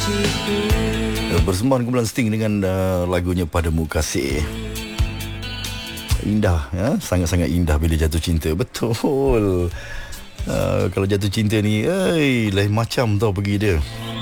Bersembang kumpulan Sting dengan lagunya Padamu Kasih. Indah ya? Sangat-sangat indah bila jatuh cinta. Betul. Kalau jatuh cinta ni lain macam tau pergi dia.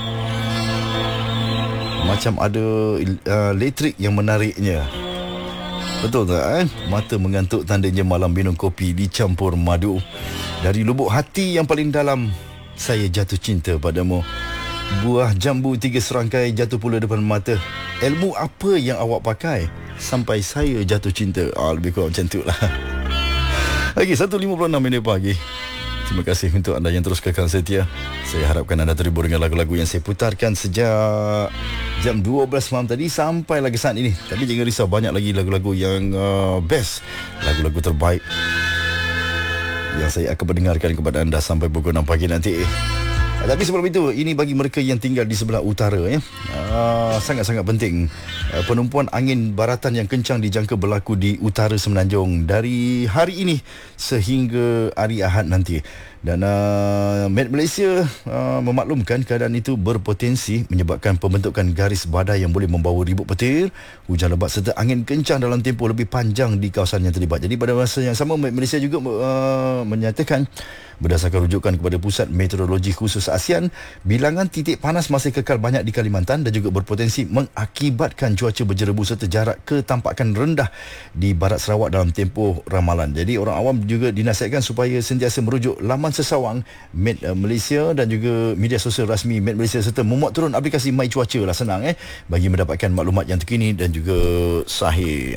Macam ada elektrik yang menariknya. Betul tak Mata mengantuk tandanya malam minum kopi dicampur madu. Dari lubuk hati yang paling dalam, saya jatuh cinta padamu. Buah jambu 3 serangkai jatuh pula depan mata. Ilmu apa yang awak pakai sampai saya jatuh cinta? Lebih kurang macam tu lah. Okey, 1.56 minit pagi. Terima kasih untuk anda yang terus kekal setia. Saya harapkan anda terhibur dengan lagu-lagu yang saya putarkan sejak jam 12 malam tadi sampai lagi saat ini. Tapi jangan risau, banyak lagi lagu-lagu yang best, lagu-lagu terbaik yang saya akan mendengarkan kepada anda sampai pukul 6 pagi nanti. Tapi sebelum itu, ini bagi mereka yang tinggal di sebelah utara ya. Sangat-sangat penting. Penumpuan angin baratan yang kencang dijangka berlaku di utara Semenanjung dari hari ini sehingga hari Ahad nanti. Dan Met Malaysia memaklumkan keadaan itu berpotensi menyebabkan pembentukan garis badai yang boleh membawa ribut petir, hujan lebat serta angin kencang dalam tempoh lebih panjang di kawasan yang terlibat. Jadi pada masa yang sama, Met Malaysia juga menyatakan berdasarkan rujukan kepada Pusat Meteorologi Khusus ASEAN, bilangan titik panas masih kekal banyak di Kalimantan dan juga berpotensi mengakibatkan cuaca berjerebu serta jarak ketampakan rendah di barat Sarawak dalam tempoh ramalan. Jadi orang awam juga dinasihatkan supaya sentiasa merujuk laman sesawang Met Malaysia dan juga media sosial rasmi Met Malaysia serta memuat turun aplikasi My Cuaca lah, senang bagi mendapatkan maklumat yang terkini dan juga sahih.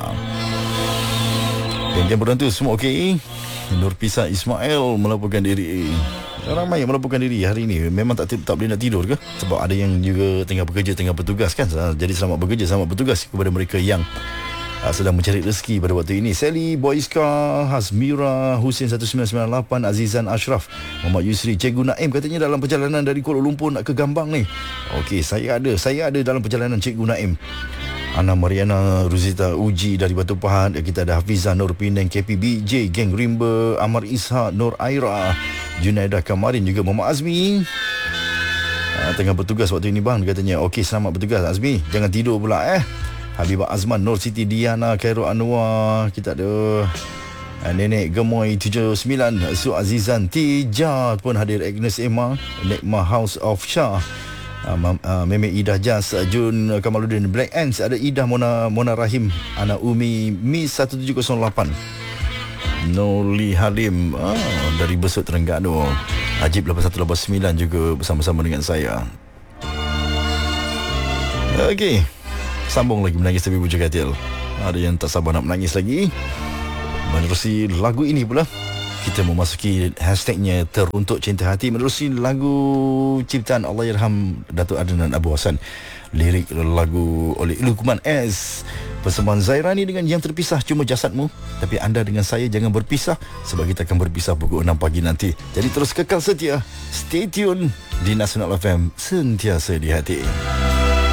Geng-geng berhantu semua okey. Nur Pisa Ismail melaporkan diri. Ramai yang melaporkan diri hari ini. Memang tak boleh nak tidur ke? Sebab ada yang juga tengah bekerja, tengah bertugas kan. Jadi selamat bekerja, selamat bertugas kepada mereka yang sedang mencari rezeki pada waktu ini. Sally Boyska, Hasmira, Husin 1998, Azizan Ashraf, Muhammad Yusri, Cikgu Naim katanya dalam perjalanan dari Kuala Lumpur nak ke Gambang ni. Okey, saya ada dalam perjalanan Cikgu Naim. Ana Mariana Ruzita Uji dari Batu Pahat. Kita ada Hafizah Nur Penang, KPBJ, Geng Rimba, Amar Ishak, Nur Aira, Junaidah Kamarin, juga Muhammad Azmi. Tengah bertugas waktu ini bang, katanya. Okey, selamat bertugas Azmi, jangan tidur pula Habibah Azman, Nur Siti Diana, Khairul Anwar. Kita ada Nenek Gemoy 79, Su Azizan Tija pun hadir, Agnes Emma, Nekma House of Shah, Meme Ida Jas, Jun Kamaluddin, Black Ants, ada Ida Mona Rahim, Ana Umi, Miss 1708, Noli Halim dari Besut Terengganu, Ajib 8189 juga bersama-sama dengan saya. Okey, sambung lagi menangis tapi bujuk katil. Ada yang tak sabar nak menangis lagi. Menerusi lagu ini pula, kita memasuki hashtagnya Teruntuk Cinta Hati, menerusi lagu ciptaan Allahyarham Datuk Adnan Abu Hassan. Lirik lagu oleh Luqman S. Persembahan Zairani dengan Yang Terpisah Cuma Jasadmu. Tapi anda dengan saya jangan berpisah, sebab kita akan berpisah pukul 6 pagi nanti. Jadi terus kekal setia, stay tune di Nasional FM, sentiasa di hati.